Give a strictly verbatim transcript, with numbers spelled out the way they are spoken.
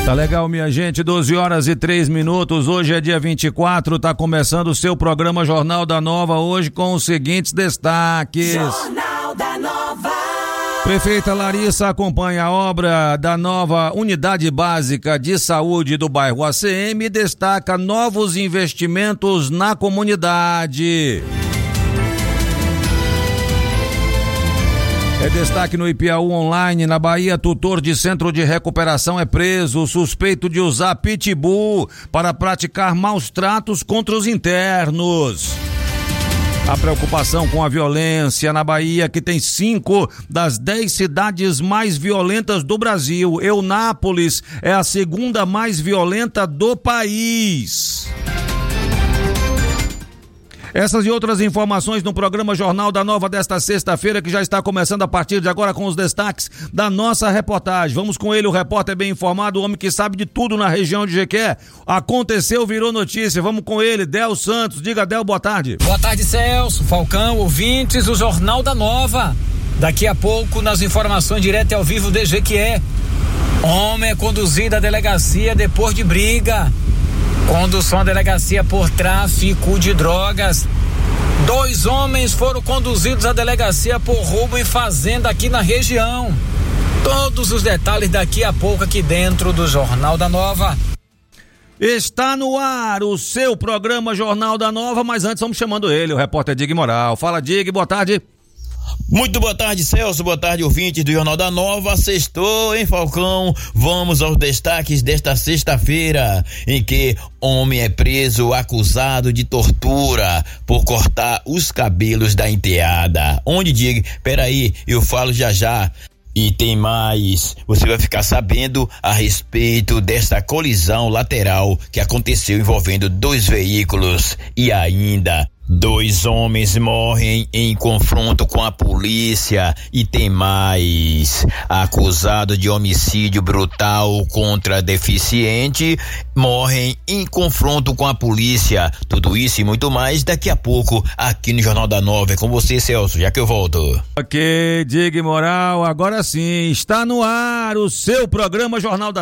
Tá legal, minha gente, doze horas e três minutos, hoje é dia vinte e quatro, tá começando o seu programa Jornal da Nova, hoje com os seguintes destaques. Jornal da Nova. Prefeita Larissa acompanha a obra da nova Unidade Básica de Saúde do bairro A C M e destaca novos investimentos na comunidade. É destaque no I P A U Online, na Bahia, tutor de centro de recuperação é preso, suspeito de usar pitbull para praticar maus tratos contra os internos. A preocupação com a violência na Bahia, que tem cinco das dez cidades mais violentas do Brasil. Eunápolis é a segunda mais violenta do país. Essas e outras informações no programa Jornal da Nova desta sexta-feira, que já está começando a partir de agora com os destaques da nossa reportagem. Vamos com ele, o repórter bem informado, o homem que sabe de tudo na região de Jequié. Aconteceu, virou notícia. Vamos com ele, Del Santos. Diga, Del, boa tarde. Boa tarde, Celso, Falcão, ouvintes, o Jornal da Nova. Daqui a pouco, nas informações direto e ao vivo de Jequié. Homem é conduzido à delegacia depois de briga. Condução à delegacia por tráfico de drogas. Dois homens foram conduzidos à delegacia por roubo em fazenda aqui na região. Todos os detalhes daqui a pouco aqui dentro do Jornal da Nova. Está no ar o seu programa Jornal da Nova, mas antes vamos chamando ele, o repórter Dig Moral. Fala, Dig, boa tarde. Muito boa tarde, Celso, boa tarde, ouvintes do Jornal da Nova. Sextou, hein, Falcão? Vamos aos destaques desta sexta-feira, em que homem é preso acusado de tortura por cortar os cabelos da enteada. Onde, diga, peraí, eu falo já já. E tem mais, você vai ficar sabendo a respeito desta colisão lateral que aconteceu envolvendo dois veículos e ainda dois homens morrem em confronto com a polícia e tem mais, acusado de homicídio brutal contra deficiente morrem em confronto com a polícia. Tudo isso e muito mais daqui a pouco aqui no Jornal da Nova. É com você, Celso, já que eu volto. Ok, Dig Moral, agora sim, está no ar o seu programa Jornal da